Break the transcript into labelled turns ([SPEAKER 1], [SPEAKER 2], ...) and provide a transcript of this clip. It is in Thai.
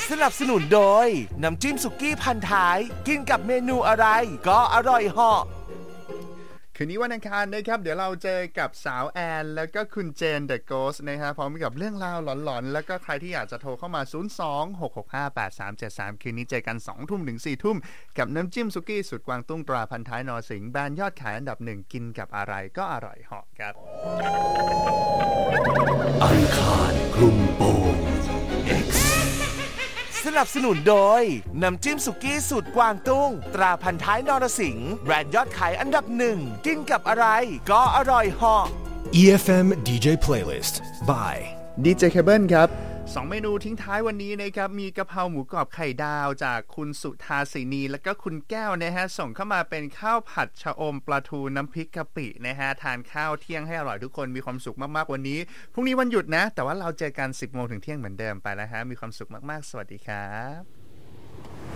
[SPEAKER 1] สนับสนุนโดยน้ำจิ้มสุกี้พันท้ายกินกับเมนูอะไรก็อร่อยเหาะ
[SPEAKER 2] คืนนี้วันอังคารนะครับเดี๋ยวเราเจอกับสาวแอนแล้วก็คุณเจนเดอะโกสต์นะฮะพร้อมกับเรื่องราวหลอนๆแล้วก็ใครที่อยากจะโทรเข้ามา02-665-8373คืนนี้เจอกัน2 ทุ่มถึง4 ทุ่มกับน้ำจิ้มสุกี้สุดกวางตุ้งตราพันท้ายนรสิงห์แบรนด์ยอดขายอันดับ1กินกับอะไรก็อร่อยเหาะครับ
[SPEAKER 1] อังคารคลุมโปง X สนับสนุนโดยน้ำจิ้มสุกี้สูตรกวางตุ้งตราพันท้ายนรสิงห์แบรนด์ยอดขายอันดับ1กินกับอะไรก็อร่อยเหาะ
[SPEAKER 3] EFM DJ Playlist by
[SPEAKER 2] DJ Cable ครับ2เมนูทิ้งท้ายวันนี้นะครับมีกะเพราหมูกรอบไข่ดาวจากคุณสุธาสินีแล้วก็คุณแก้วนะฮะส่งเข้ามาเป็นข้าวผัดชะอมปลาทูน้ำพริกกะปินะฮะทานข้าวเที่ยงให้อร่อยทุกคนมีความสุขมากๆวันนี้พรุ่งนี้วันหยุดนะแต่ว่าเราเจอกัน 10 โมงถึงเที่ยงเหมือนเดิมไปแล้วฮะมีความสุขมากๆสวัสดีครับ